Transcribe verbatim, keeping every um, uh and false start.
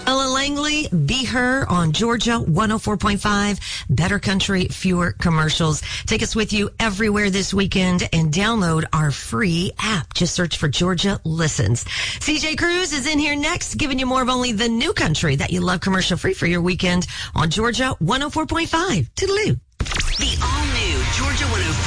Ella Langley, Be Her on Georgia one oh four point five. Better country, fewer commercials. Take us with you everywhere this weekend and download our free app. Just search for Georgia Listens. C J Cruz is in here next, giving you more of only the new country that you love commercial free for your weekend on Georgia one oh four point five. Toodaloo. The all-new Georgia one oh four